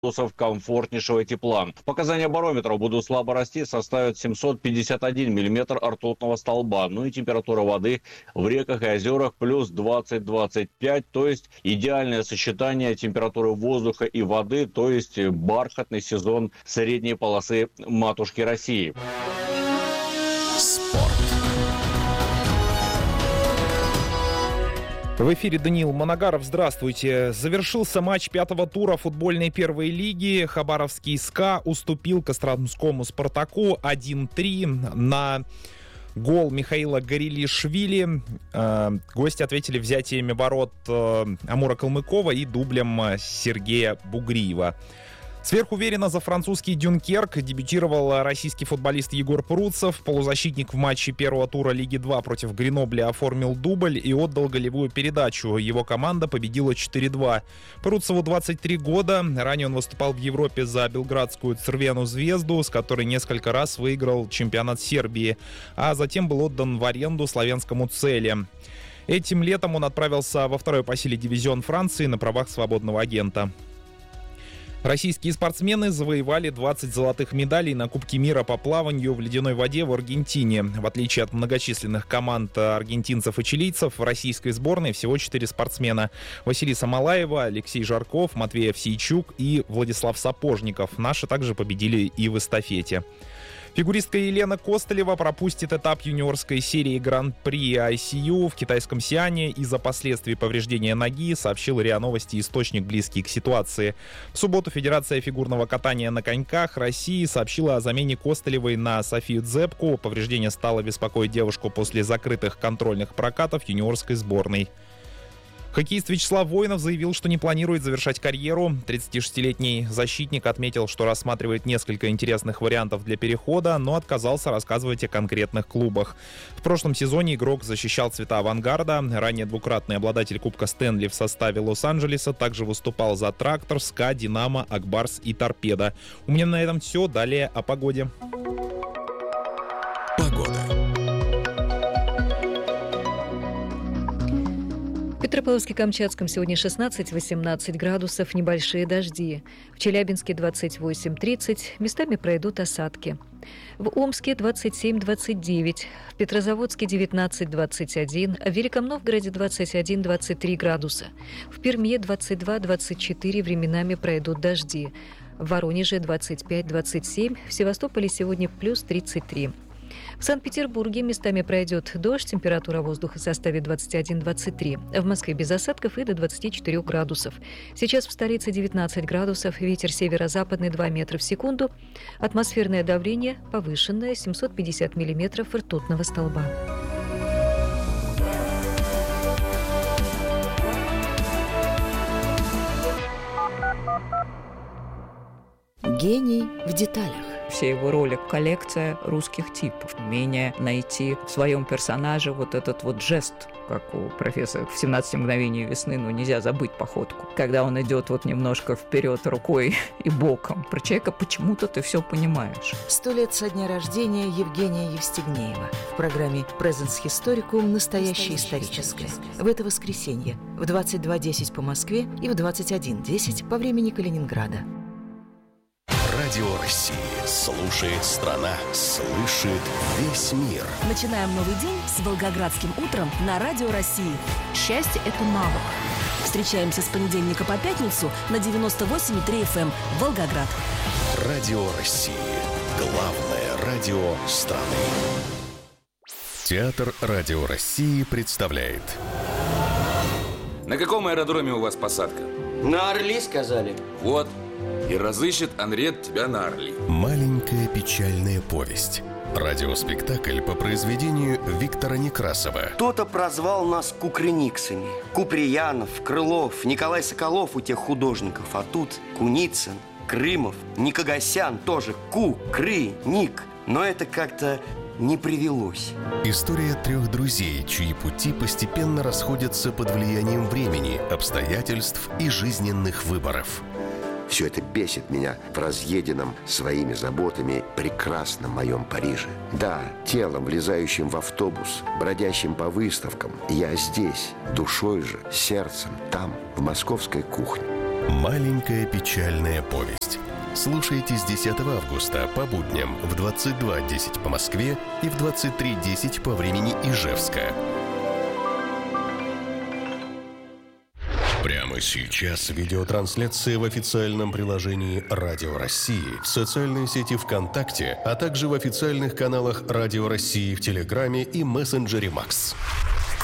градусов комфортнейшего тепла. Показания барометра будут слабо расти, составят 751 миллиметр ртутного столба. Ну и температура воды в реках и озерах плюс 20-25, то есть идеальное сочетание температуры воздуха и воды, то есть бархатный сезон средней полосы матушки России. Спорт. В эфире Даниил Моногаров. Здравствуйте. Завершился матч пятого тура футбольной первой лиги. Хабаровский СКА уступил Костромскому Спартаку 1-3 на гол Михаила Горелишвили. Гости ответили взятиями ворот Амура Калмыкова и дублем Сергея Бугриева. Сверхуверенно за французский Дюнкерк дебютировал российский футболист Егор Пруцев. Полузащитник в матче первого тура Лиги 2 против Гренобля оформил дубль и отдал голевую передачу. Его команда победила 4-2. Пруцеву 23 года. Ранее он выступал в Европе за белградскую Црвену Звезду, с которой несколько раз выиграл чемпионат Сербии, а затем был отдан в аренду славянскому Целе. Этим летом он отправился во второй по силе дивизион Франции на правах свободного агента. Российские спортсмены завоевали 20 золотых медалей на Кубке мира по плаванию в ледяной воде в Аргентине. В отличие от многочисленных команд аргентинцев и чилийцев, в российской сборной всего 4 спортсмена. Василиса Малаева, Алексей Жарков, Матвей Овсейчук и Владислав Сапожников. Наши также победили и в эстафете. Фигуристка Елена Костылева пропустит этап юниорской серии Гран-при ICU в китайском Сиане из-за последствий повреждения ноги, сообщил РИА Новости источник, близкий к ситуации. В субботу Федерация фигурного катания на коньках России сообщила о замене Костылевой на Софию Дзепку. Повреждение стало беспокоить девушку после закрытых контрольных прокатов юниорской сборной. Хоккеист Вячеслав Воинов заявил, что не планирует завершать карьеру. 36-летний защитник отметил, что рассматривает несколько интересных вариантов для перехода, но отказался рассказывать о конкретных клубах. В прошлом сезоне игрок защищал цвета «Авангарда». Ранее двукратный обладатель Кубка Стэнли в составе Лос-Анджелеса также выступал за «Трактор», «СКА», «Динамо», «Акбарс» и «Торпедо». У меня на этом все. Далее о погоде. Погода. В Петропавловске-Камчатском сегодня 16-18 градусов, небольшие дожди. В Челябинске 28-30, местами пройдут осадки. В Омске 27-29, в Петрозаводске 19-21, в Великом Новгороде 21-23 градуса. В Перми 22-24, временами пройдут дожди. В Воронеже 25-27, в Севастополе сегодня плюс 33. В Санкт-Петербурге местами пройдет дождь, температура воздуха составит 21-23. В Москве без осадков и до 24 градусов. Сейчас в столице 19 градусов, ветер северо-западный 2 метра в секунду. Атмосферное давление повышенное, 750 миллиметров ртутного столба. Гений в деталях. Все его роли – коллекция русских типов. Умение найти в своем персонаже вот этот вот жест, как у профессора в «17 мгновений весны», нельзя забыть походку. Когда он идет вот немножко вперед рукой и боком, про человека почему-то ты все понимаешь. 100 лет со дня рождения Евгения Евстигнеева. В программе «Presens Historicum» «Настоящее историческое». В это воскресенье в 22:10 по Москве и в 21:10 по времени Калининграда. Радио России. Слушает страна. Слышит весь мир. Начинаем новый день с Волгоградским утром на Радио России. Счастье – это навык. Встречаемся с понедельника по пятницу на 98,3 FM Волгоград. Радио России. Главное радио страны. Театр Радио России представляет. На каком аэродроме у вас посадка? На Орли, сказали. Вот. И разыщет Анрет тебя на Орли. Маленькая печальная повесть. Радиоспектакль по произведению Виктора Некрасова. Кто-то прозвал нас кукрыниксами. Куприянов, Крылов, Николай Соколов у тех художников. А тут Куницын, Крымов, Никогасян тоже. Ник. Но это как-то не привелось. История 3 друзей, чьи пути постепенно расходятся под влиянием времени, обстоятельств и жизненных выборов. Все это бесит меня в разъеденном своими заботами прекрасном моем Париже. Да, телом, влезающим в автобус, бродящим по выставкам. Я здесь, душой же, сердцем, там, в московской кухне. Маленькая печальная повесть. Слушайте с 10 августа по будням в 22:10 по Москве и в 23:10 по времени Ижевска. Прямо сейчас видеотрансляция в официальном приложении «Радио России», в социальной сети ВКонтакте, а также в официальных каналах «Радио России» в Телеграме и мессенджере «Макс».